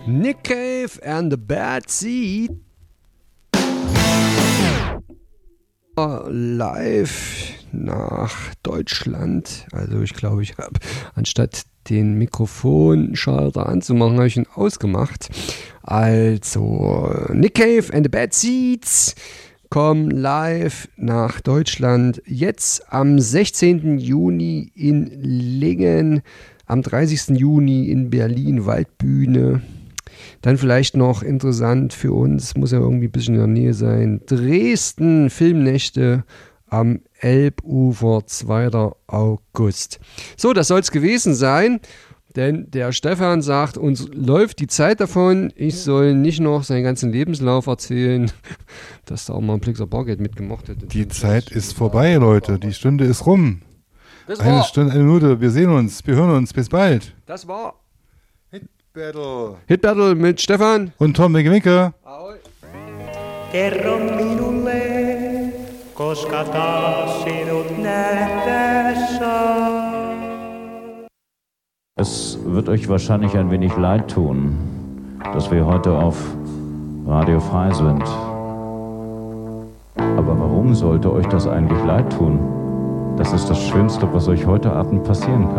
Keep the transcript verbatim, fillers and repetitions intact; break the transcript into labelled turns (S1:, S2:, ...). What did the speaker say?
S1: Nick Cave and the Bad Seed. Live nach Deutschland. Also ich glaube, ich habe anstatt den Mikrofonschalter anzumachen, habe ich ihn ausgemacht. Also Nick Cave and the Bad Seeds kommen live nach Deutschland. Jetzt am sechzehnten Juni in Lingen, am dreißigsten Juni in Berlin, Waldbühne. Dann vielleicht noch interessant für uns, muss ja irgendwie ein bisschen in der Nähe sein, Dresden, Filmnächte am Elbufer, zweiter August. So, das soll es gewesen sein, denn der Stefan sagt, uns läuft die Zeit davon. Ich soll nicht noch seinen ganzen Lebenslauf erzählen, dass da auch mal ein Plixer Bargeld mitgemacht hätte.
S2: Die Zeit ist vorbei, Leute. Die Stunde ist rum.
S1: Das
S2: Eine
S1: war,
S2: Stunde, eine Minute. Wir sehen uns. Wir hören uns. Bis bald.
S1: das war
S2: Hit Battle.
S1: Hit Battle mit Stefan
S2: Und Tom Winke.
S1: Ahoi.
S3: Kerro minulle, koska taas sinut nähdä saa.
S4: Es wird euch wahrscheinlich ein wenig leid tun, dass wir heute auf Radio Frei sind. Aber warum sollte euch das eigentlich leid tun? Das ist das Schönste, was euch heute Abend passieren kann.